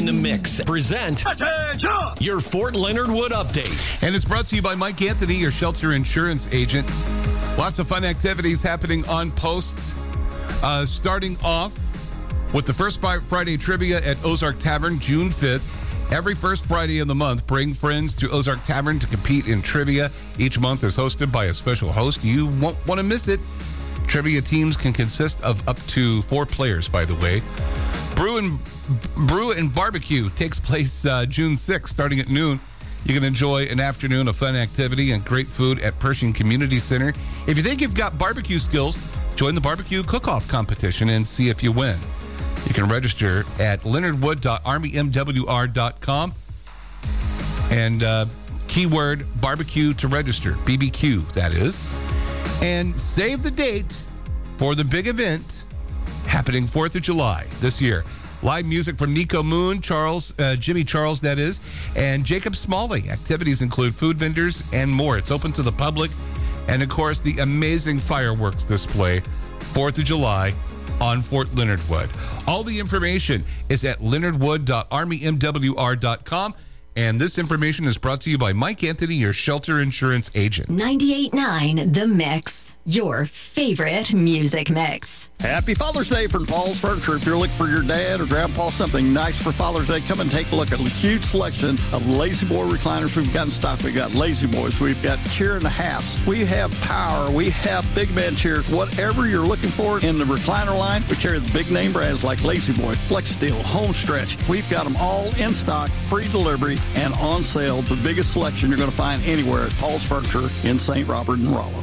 in the Mix present your Fort Leonard Wood update. And it's brought to you by Mike Anthony, your shelter insurance agent. Lots of fun activities happening on post. Starting off with the first Friday trivia at Ozark Tavern, June 5th. Every first Friday of the month, bring friends to Ozark Tavern to compete in trivia. Each month is hosted by a special host. You won't want to miss it. Trivia teams can consist of up to 4 players, by the way. Brew and Barbecue takes place June 6th, starting at noon. You can enjoy an afternoon of fun activity and great food at Pershing Community Center. If you think you've got barbecue skills, join the barbecue cook-off competition and see if you win. You can register at leonardwood.armymwr.com and keyword barbecue to register, BBQ, that is. And save the date for the big event happening 4th of July this year. Live music from Nico Moon, Jimmy Charles, that is, and Jacob Smalley. Activities include food vendors and more. It's open to the public. And, of course, the amazing fireworks display, 4th of July on Fort Leonard Wood. All the information is at leonardwood.armymwr.com. And this information is brought to you by Mike Anthony, your shelter insurance agent. 98.9 The Mix, your favorite music mix. Happy Father's Day from Paul's Furniture. If you're looking for your dad or grandpa something nice for Father's Day, come and take a look at a huge selection of Lazy Boy recliners we've got in stock. We've got Lazy Boys. We've got chair and a halves. We have power. We have big man chairs. Whatever you're looking for in the recliner line, we carry the big name brands like Lazy Boy, Flex Steel, Home Stretch. We've got them all in stock, free delivery, and on sale. The biggest selection you're going to find anywhere at Paul's Furniture in St. Robert and Rollo.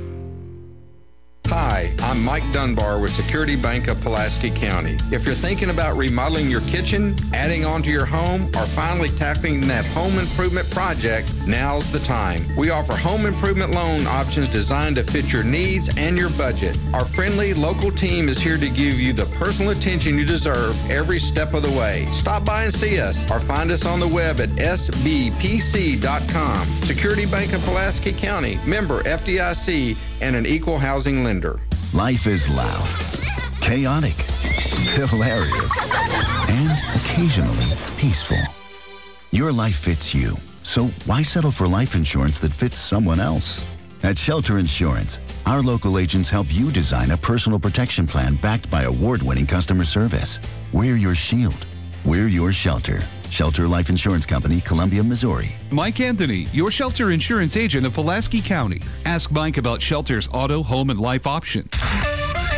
Hi, I'm Mike Dunbar with Security Bank of Pulaski County. If you're thinking about remodeling your kitchen, adding on to your home, or finally tackling that home improvement project, now's the time. We offer home improvement loan options designed to fit your needs and your budget. Our friendly local team is here to give you the personal attention you deserve every step of the way. Stop by and see us or find us on the web at sbpc.com. Security Bank of Pulaski County, member FDIC, and an equal housing lender. Life is loud, chaotic, hilarious, and occasionally peaceful. Your life fits you, so why settle for life insurance that fits someone else? At Shelter Insurance, our local agents help you design a personal protection plan backed by award-winning customer service. We're your shield. We're your shelter. Shelter Life Insurance Company, Columbia, Missouri. Mike Anthony, your shelter insurance agent of Pulaski County. Ask Mike about Shelter's auto, home, and life options.